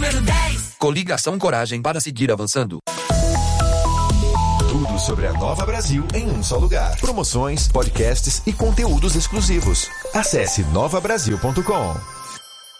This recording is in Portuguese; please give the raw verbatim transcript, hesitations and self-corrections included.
número dez. Coligação Coragem para seguir avançando. Tudo sobre a Nova Brasil em um só lugar. Promoções, podcasts e conteúdos exclusivos. Acesse nova brasil ponto com.